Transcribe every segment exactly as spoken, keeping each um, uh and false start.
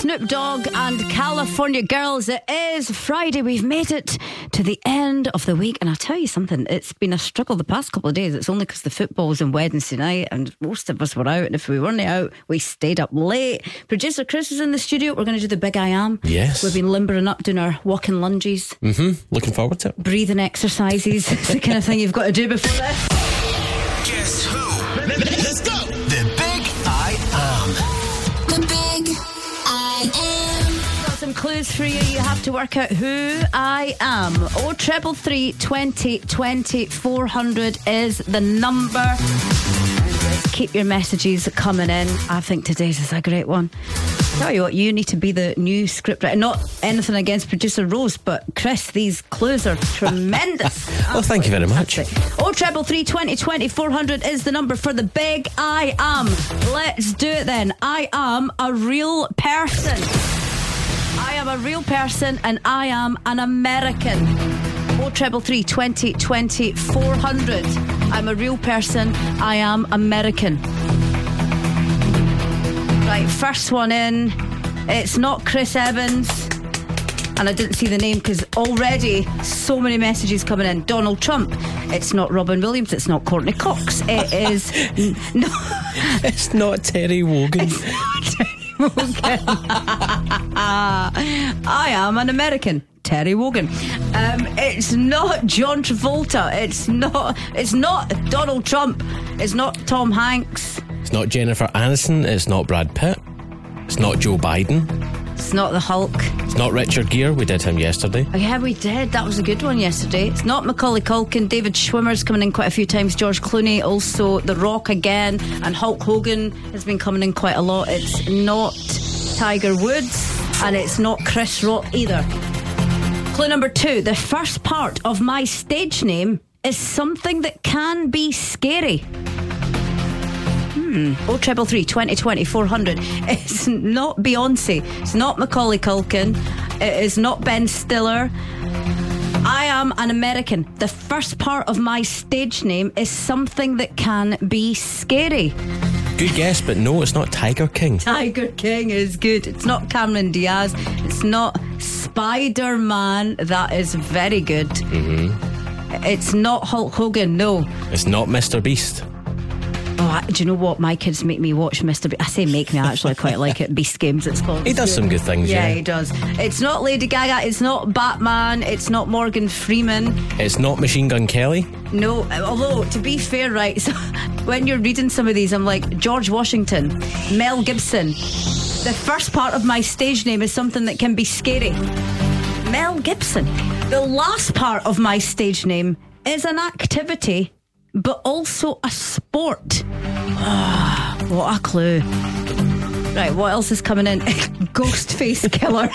Snoop Dogg and California Girls. It is Friday. We've made it to the end of the week, and I'll tell you something, it's been a struggle the past couple of days. It's only because the football was on Wednesday night and most of us were out, and if we weren't out, we stayed up late. Producer Chris is in the studio. We're going to do the big I am. Yes. We've been limbering up, doing our walking lunges. Mm-hmm. Looking forward to it. Breathing exercises. It's the kind of thing you've got to do before this. Guess who? Let's go. The Big I Am. The Big I Am. Got some clues for you. You have to work out who I am. Oh, treble three, twenty, twenty, four hundred is the number. And just keep your messages coming in. I think today's is a great one. Tell you what, you need to be the new scriptwriter. Not anything against producer Rose, but Chris, these clues are tremendous. Well, thank you very much. Oh, treble three, twenty, twenty, four hundred is the number for the Big I Am. Let's do it then. I am a real person. I am a real person, and I am an American. Oh, treble three, twenty, twenty, four hundred. I'm a real person. I am American. Right, first one in. It's not Chris Evans, and I didn't see the name because already so many messages coming in. Donald Trump. It's not Robin Williams. It's not Courtney Cox. It is n- no. It's not Terry Wogan. It's not Terry Wogan. I am an American. Terry Wogan. Um, it's not John Travolta. It's not. It's not Donald Trump. It's not Tom Hanks. It's not Jennifer Aniston. It's not Brad Pitt. It's not Joe Biden. It's not the Hulk. It's not Richard Gere. We did him yesterday. Oh, yeah, we did. That was a good one yesterday. It's not Macaulay Culkin. David Schwimmer's coming in quite a few times. George Clooney, also The Rock again, and Hulk Hogan has been coming in quite a lot. It's not Tiger Woods, and it's not Chris Rock either. Clue number two. The first part of my stage name is something that can be scary. Hmm. Oh, treble three, twenty, twenty, four hundred. It's not Beyonce. It's not Macaulay Culkin. It is not Ben Stiller. I am an American. The first part of my stage name is something that can be scary. Good guess, but no, it's not Tiger King. Tiger King is good. It's not Cameron Diaz. It's not Spider-Man. That is very good. Mm-hmm. It's not Hulk Hogan. No. It's not Mister Beast. Oh, I, do you know what? My kids make me watch Mister Beast. I say make me, I actually quite like it. Beast Games, it's called. He does some good things, yeah. yeah. he does. It's not Lady Gaga. It's not Batman. It's not Morgan Freeman. It's not Machine Gun Kelly. No, although, to be fair, right, so when you're reading some of these, I'm like, George Washington, Mel Gibson. The first part of my stage name is something that can be scary. Mel Gibson. The last part of my stage name is an activity, but also a sport. Oh, what a clue. Right, what else is coming in? Ghostface Killer.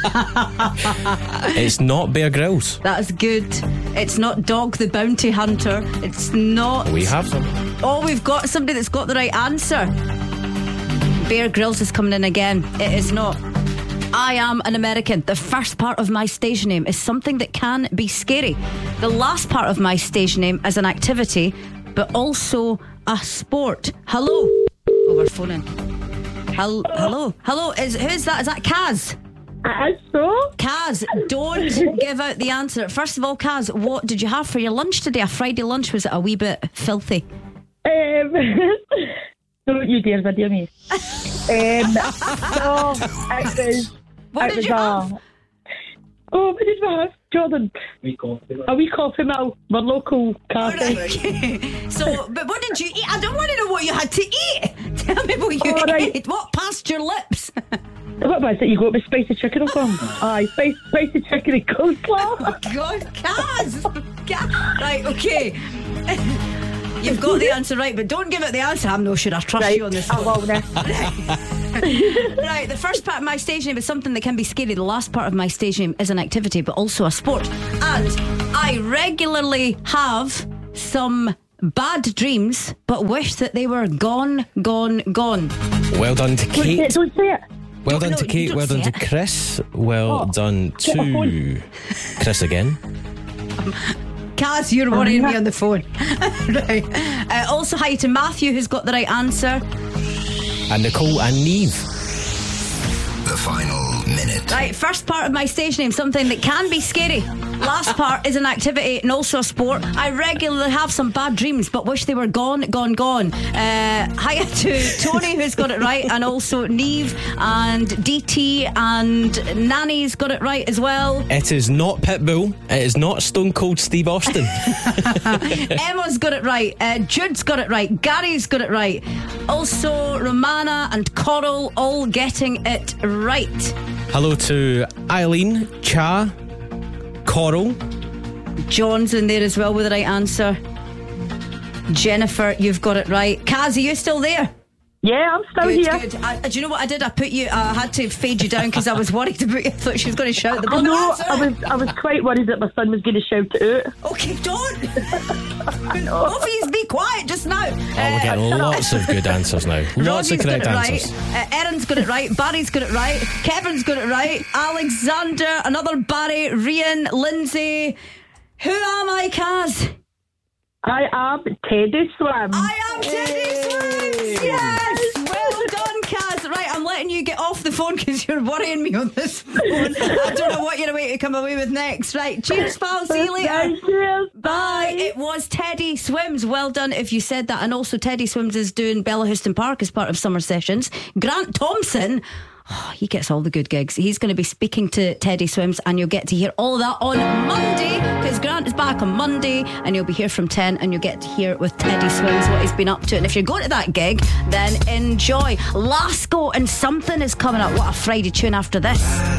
It's not Bear Grylls. That's good. It's not Dog the Bounty Hunter. It's not... We have some. Oh, we've got somebody that's got the right answer. Bear Grylls is coming in again. It is not. I am an American. The first part of my stage name is something that can be scary. The last part of my stage name is an activity, but also a sport. Hello. Oh, we're phoning. Hel- hello. Hello. Is who's that? Is that Kaz? I so. Kaz, don't give out the answer. First of all, Kaz, what did you have for your lunch today? A Friday lunch? Was it a wee bit filthy? Um, don't you dare video me. um, no, it was. What it did was you a, have? Oh, what did we have, Jordan? A wee coffee mill, my local cafe. Right. So, but what did you eat? I don't want to know what you had to eat. Tell me what you Oh, right. ate. What passed your lips? What was it? You got me spicy chicken or something? Aye, spicy, spicy chicken and coleslaw. Oh God, Kaz. Kaz. Right, okay. You've got the answer right, but don't give it the answer. I'm not sure I trust Right, you on this I one. will now. Right, the first part of my stage name is something that can be scary. The last part of my stage name is an activity, but also a sport. And I regularly have some bad dreams, but wish that they were gone, gone, gone. Well done to Don't say it, Kate. don't say it. Well done No, to you Kate. don't Well done say to it. Chris. Well Oh, done get my to phone. Chris again. Kaz, you're worrying me on the phone. Right. Uh, also, hi to Matthew, who's got the right answer. And Nicole and Neve. The final minute. Right, first part of my stage name, something that can be scary. Last part is an activity and also a sport. I regularly have some bad dreams, but wish they were gone, gone, gone. Uh, hiya to Tony, who's got it right, and also Neve and D T and Nanny's got it right as well. It is not Pitbull. It is not Stone Cold Steve Austin. Emma's got it right. Uh, Jude's got it right. Gary's got it right. Also, Romana and Coral all getting it right. Hello to Eileen, Cha, Coral. John's in there as well with the right answer. Jennifer, you've got it right. Kaz, are you still there? Yeah, I'm still Good, here. good. I, do you know what I did? I put you. I had to fade you down because I was worried about you. I thought she was going to shout the I ball. know, I was, I was quite worried that my son was going to shout it out. Okay, don't. Both of you be quiet just now. Oh, we're getting lots of good answers now. Lots Robbie's of correct got it answers. right. Uh, Erin's got it right. Barry's got it right. Kevin's got it right. Alexander, another Barry, Rian, Lindsay. Who am I, Kaz? I am Teddy Swim. I am Teddy Swims. Yes. Well done, Kaz. Right, I'm letting you get off the phone because you're worrying me on this phone. I don't know what you're away to come away with next. Right, cheers, pal. See you later. Cheers. Bye. It was Teddy Swims. Well done if you said that. And also Teddy Swims is doing Bella Houston Park as part of summer sessions. Grant Thompson, oh, he gets all the good gigs. He's going to be speaking to Teddy Swims, and you'll get to hear all of that on Monday because Grant is back on Monday, and you'll be here from ten, and you'll get to hear with Teddy Swims what he's been up to. And if you're going to that gig, then enjoy. Lasco and Something is coming up. What a Friday tune after this.